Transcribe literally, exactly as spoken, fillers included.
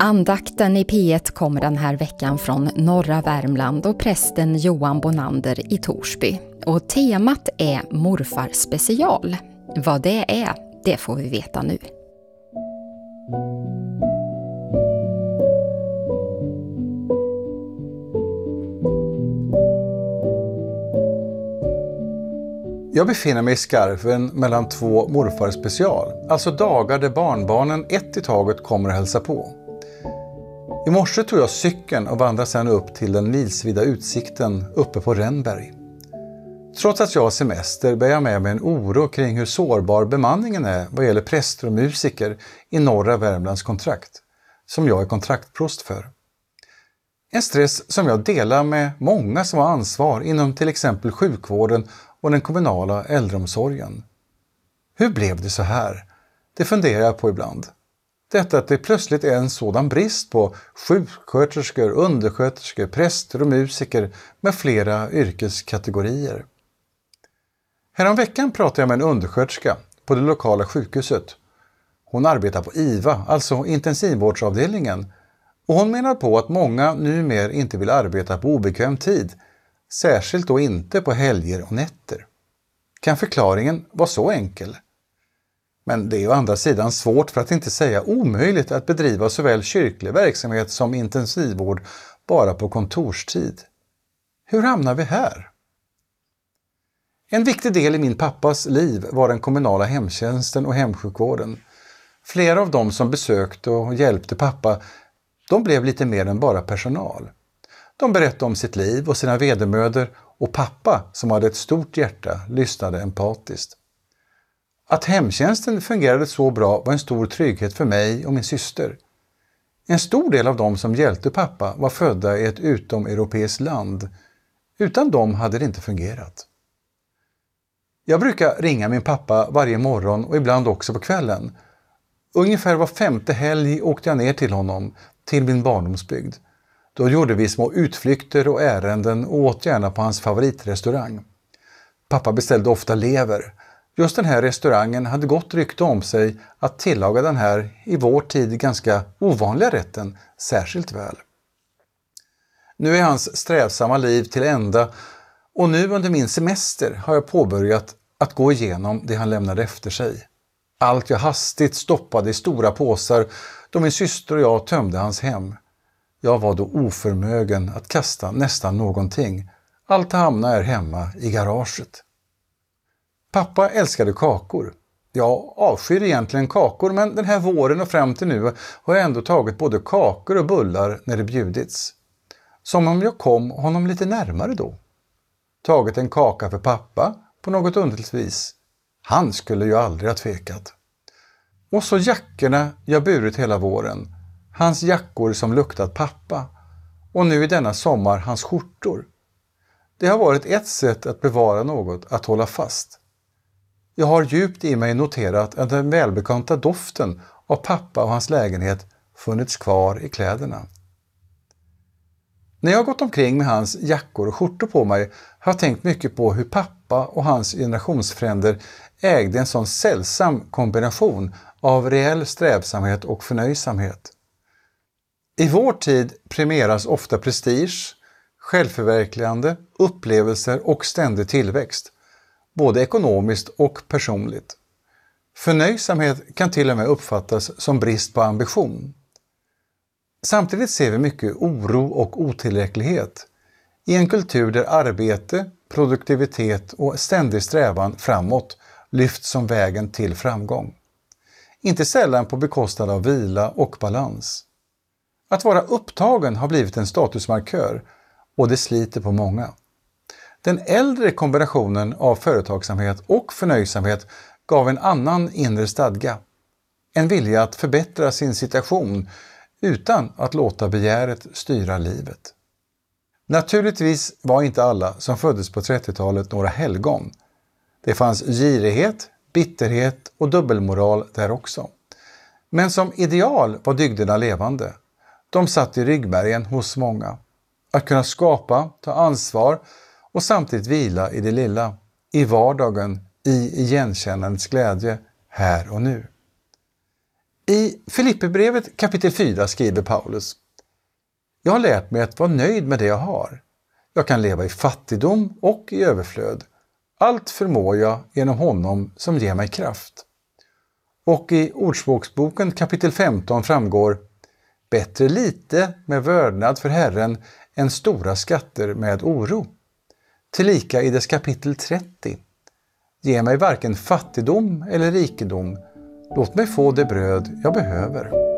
Andakten i P ett kommer den här veckan från norra Värmland och prästen Johan Bonander i Torsby. Och temat är morfar special. Vad det är, det får vi veta nu. Jag befinner mig i skarven mellan två morfar special, alltså dagar där barnbarnen ett i taget kommer att hälsa på. I morse tog jag cykeln och vandrade sedan upp till den milsvida utsikten uppe på Rennberg. Trots att jag har semester bär jag med mig en oro kring hur sårbar bemanningen är vad gäller präster och musiker i norra Värmlands kontrakt, som jag är kontraktprost för. En stress som jag delar med många som har ansvar inom till exempel sjukvården och den kommunala äldreomsorgen. Hur blev det så här? Det funderar jag på ibland. Detta att det plötsligt är en sådan brist på sjuksköterskor, undersköterskor, präster och musiker med flera yrkeskategorier. Häromveckan pratade jag med en undersköterska på det lokala sjukhuset. Hon arbetar på I V A, alltså intensivvårdsavdelningen, och hon menar på att många numera inte vill arbeta på obekväm tid, särskilt då inte på helger och nätter. Kan förklaringen vara så enkel? Men det är å andra sidan svårt, för att inte säga omöjligt, att bedriva såväl kyrklig verksamhet som intensivvård bara på kontorstid. Hur hamnar vi här? En viktig del i min pappas liv var den kommunala hemtjänsten och hemsjukvården. Flera av dem som besökte och hjälpte pappa, de blev lite mer än bara personal. De berättade om sitt liv och sina vedermödor, och pappa, som hade ett stort hjärta, lyssnade empatiskt. Att hemtjänsten fungerade så bra var en stor trygghet för mig och min syster. En stor del av dem som hjälpte pappa var födda i ett utomeuropeiskt land. Utan dem hade det inte fungerat. Jag brukar ringa min pappa varje morgon och ibland också på kvällen. Ungefär var femte helg åkte jag ner till honom, till min barndomsbygd. Då gjorde vi små utflykter och ärenden och åt gärna på hans favoritrestaurang. Pappa beställde ofta lever. Just den här restaurangen hade gott rykte om sig att tillaga den här i vår tid ganska ovanliga rätten särskilt väl. Nu är hans strävsamma liv till ända, och nu under min semester har jag påbörjat att gå igenom det han lämnade efter sig. Allt jag hastigt stoppade i stora påsar då min syster och jag tömde hans hem. Jag var då oförmögen att kasta nästan någonting. Allt hamnade här hemma i garaget. Pappa älskade kakor. Jag avskyr egentligen kakor, men den här våren och fram till nu har jag ändå tagit både kakor och bullar när det bjudits. Som om jag kom honom lite närmare då. Tagit en kaka för pappa på något underligt vis. Han skulle ju aldrig ha tvekat. Och så jackorna jag burit hela våren. Hans jackor som luktat pappa. Och nu i denna sommar hans skjortor. Det har varit ett sätt att bevara något, att hålla fast. Jag har djupt i mig noterat att den välbekanta doften av pappa och hans lägenhet funnits kvar i kläderna. När jag har gått omkring med hans jackor och skjortor på mig har jag tänkt mycket på hur pappa och hans generationsfränder ägde en sån sällsam kombination av reell strävsamhet och förnöjsamhet. I vår tid premieras ofta prestige, självförverkligande, upplevelser och ständig tillväxt, både ekonomiskt och personligt. Förnöjsamhet kan till och med uppfattas som brist på ambition. Samtidigt ser vi mycket oro och otillräcklighet i en kultur där arbete, produktivitet och ständig strävan framåt lyfts som vägen till framgång. Inte sällan på bekostnad av vila och balans. Att vara upptagen har blivit en statusmarkör, och det sliter på många. Den äldre kombinationen av företagsamhet och förnöjsamhet gav en annan inre stadga. En vilja att förbättra sin situation utan att låta begäret styra livet. Naturligtvis var inte alla som föddes på trettiotalet några helgon. Det fanns girighet, bitterhet och dubbelmoral där också. Men som ideal var dygderna levande. De satt i ryggmärgen hos många. Att kunna skapa, ta ansvar och samtidigt vila i det lilla, i vardagen, i igenkännandets glädje, här och nu. I Filipperbrevet kapitel fyra skriver Paulus: Jag har lärt mig att vara nöjd med det jag har. Jag kan leva i fattigdom och i överflöd. Allt förmår jag genom honom som ger mig kraft. Och i Ordspråksboken kapitel femton framgår: Bättre lite med vördnad för Herren än stora skatter med oro. Tillika i dess kapitel trettio: Ge mig varken fattigdom eller rikedom. Låt mig få det bröd jag behöver.